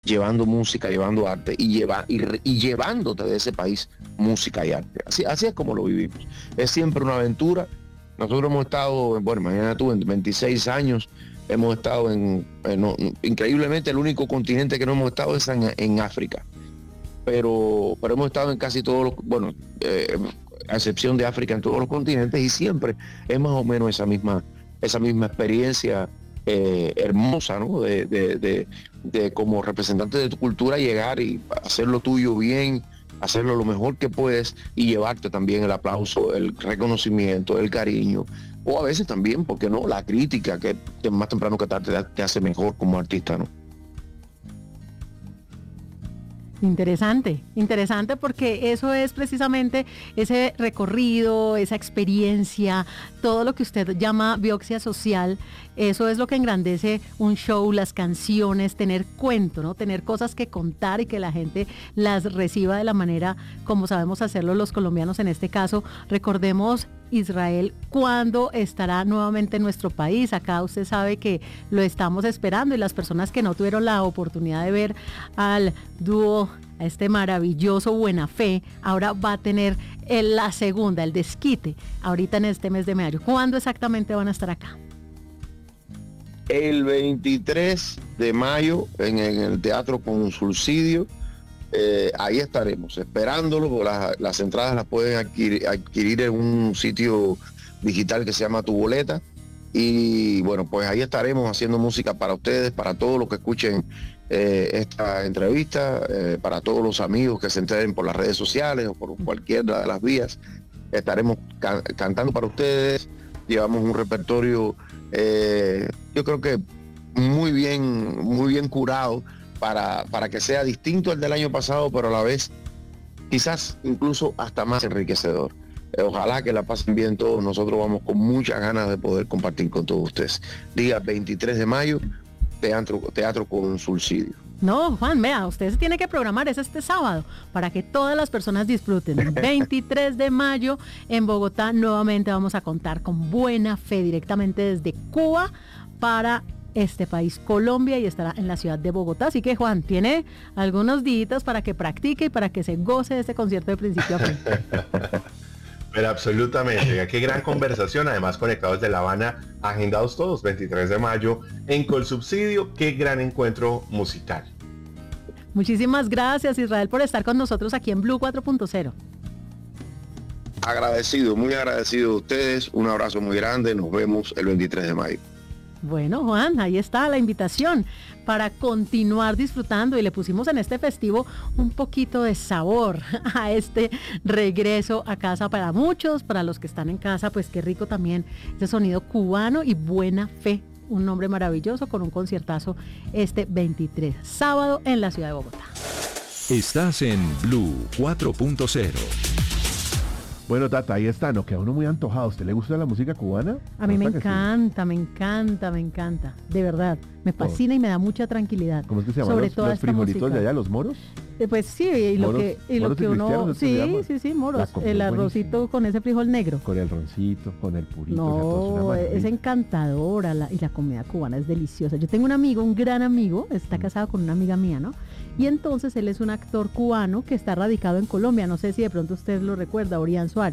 llevando música, llevando arte y llevándote de ese país música y arte. Así es como lo vivimos. Es siempre una aventura. Nosotros hemos estado, bueno, imagínate tú, en 26 años, hemos estado increíblemente, el único continente que no hemos estado es en África. Pero hemos estado en casi todos los, bueno, a excepción de África, en todos los continentes, y siempre es más o menos esa misma experiencia hermosa, ¿no? De como representante de tu cultura llegar y hacer lo tuyo bien, hacerlo lo mejor que puedes y llevarte también el aplauso, el reconocimiento, el cariño, o a veces también, ¿por qué no?, la crítica que más temprano que tarde te hace mejor como artista, ¿no? Interesante porque eso es precisamente ese recorrido, esa experiencia, todo lo que usted llama biopsia social, eso es lo que engrandece un show, las canciones, tener cuento, ¿no? Tener cosas que contar y que la gente las reciba de la manera como sabemos hacerlo los colombianos en este caso. Recordemos, Israel, ¿cuándo estará nuevamente en nuestro país? Acá usted sabe que lo estamos esperando y las personas que no tuvieron la oportunidad de ver al dúo, a este maravilloso Buena Fe, ahora va a tener la segunda, el desquite, ahorita en este mes de mayo. ¿Cuándo exactamente van a estar acá? El 23 de mayo en el Teatro Consulcidio. Ahí estaremos esperándolo. Las entradas las pueden adquirir en un sitio digital que se llama Tu Boleta, y bueno, pues ahí estaremos haciendo música para ustedes, para todos los que escuchen esta entrevista, para todos los amigos que se enteren por las redes sociales o por cualquiera de las vías. Estaremos cantando para ustedes. Llevamos un repertorio, yo creo que muy bien curado, para que sea distinto al del año pasado, pero a la vez quizás incluso hasta más enriquecedor. Ojalá que la pasen bien todos. Nosotros vamos con muchas ganas de poder compartir con todos ustedes. Día 23 de mayo, Teatro Consulcidio. No, Juan, vea, usted se tiene que programar, es este sábado, para que todas las personas disfruten. 23 de mayo en Bogotá, nuevamente vamos a contar con Buena Fe, directamente desde Cuba para este país, Colombia, y estará en la ciudad de Bogotá. Así que, Juan, tiene algunos días para que practique y para que se goce de este concierto de principio a fin. Pero absolutamente, qué gran conversación, además conectados de La Habana, agendados todos, 23 de mayo en Colsubsidio, qué gran encuentro musical. Muchísimas gracias, Israel, por estar con nosotros aquí en Blue 4.0. Agradecido, muy agradecido de ustedes, un abrazo muy grande, nos vemos el 23 de mayo. Bueno, Juan, ahí está la invitación para continuar disfrutando, y le pusimos en este festivo un poquito de sabor a este regreso a casa para muchos, para los que están en casa, pues qué rico también ese sonido cubano y Buena Fe, un nombre maravilloso, con un conciertazo este 23, sábado en la ciudad de Bogotá. Estás en Blue 4.0. Bueno, Tata, ahí está, nos queda uno muy antojado. ¿A usted le gusta la música cubana? A mí me encanta, de verdad, me fascina y me da mucha tranquilidad. ¿Cómo es que se llaman los frijolitos música de allá, los moros? Pues sí, y lo que uno, sí, moros, el arrocito con ese frijol negro. Con el roncito, con el purito. No, es encantadora y la comida cubana es deliciosa. Yo tengo un amigo, un gran amigo, está casado con una amiga mía, ¿no? Y entonces él es un actor cubano que está radicado en Colombia, no sé si de pronto usted lo recuerda, Orián Suárez.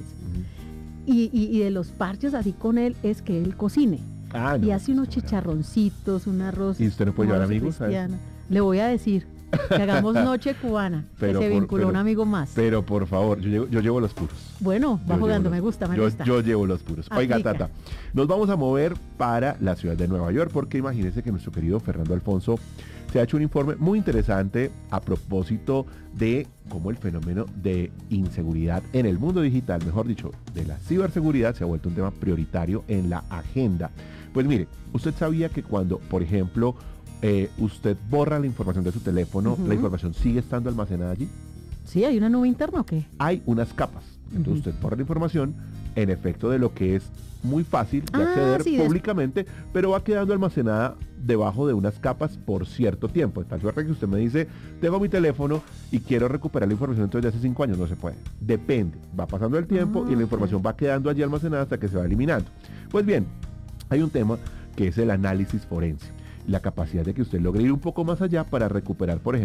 Y de los parches así con él es que él cocine. Y hace unos chicharroncitos, un arroz. ¿Y usted no puede llevar amigos? Le voy a decir que hagamos noche cubana, pero que se vinculó un amigo más. Pero por favor, yo llevo los puros. Bueno, va jugando, me gusta. Yo llevo los puros. Oiga, Tata, nos vamos a mover para la ciudad de Nueva York, porque imagínense que nuestro querido Fernando Alfonso se ha hecho un informe muy interesante a propósito de cómo el fenómeno de inseguridad en el mundo digital, mejor dicho, de la ciberseguridad, se ha vuelto un tema prioritario en la agenda. Pues mire, usted sabía que cuando, por ejemplo, usted borra la información de su teléfono, ¿la información sigue estando almacenada allí? Sí, ¿hay una nube interna o qué? Hay unas capas. Entonces usted borra la información, en efecto, de lo que es muy fácil de acceder públicamente, pero va quedando almacenada debajo de unas capas por cierto tiempo. De tal suerte que usted me dice, tengo mi teléfono y quiero recuperar la información entonces de hace 5 años, no se puede. Depende, va pasando el tiempo y la información va quedando allí almacenada hasta que se va eliminando. Pues bien, hay un tema que es el análisis forense, la capacidad de que usted logre ir un poco más allá para recuperar, por ejemplo,